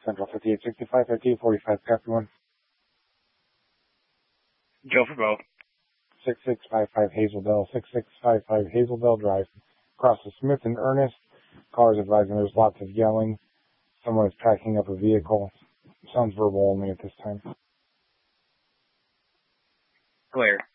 Central 5865, 5845, copy one. Joe for both. 6655 Hazeldale, 6655 Hazeldale Drive. Across the Smith and Ernest. Callers advising there's lots of yelling. Someone is packing up a vehicle. Sounds verbal only at this time. Clear.